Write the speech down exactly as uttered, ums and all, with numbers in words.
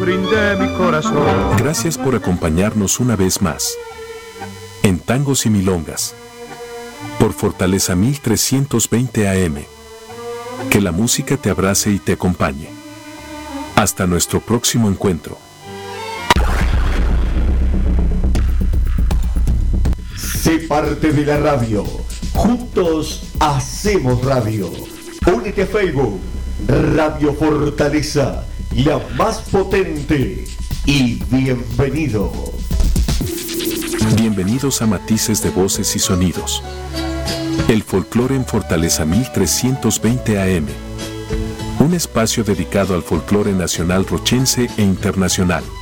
brindé mi corazón. Gracias por acompañarnos una vez más en Tangos y Milongas por Fortaleza mil trescientos veinte A M. Que la música te abrace y te acompañe. Hasta nuestro próximo encuentro. Sé parte de la radio. Juntos hacemos radio. Únete a Facebook. Radio Fortaleza, la más potente. Y bienvenido. Bienvenidos a Matices de Voces y Sonidos. El folclore en Fortaleza mil trescientos veinte A M. Un espacio dedicado al folclore nacional rochense e internacional.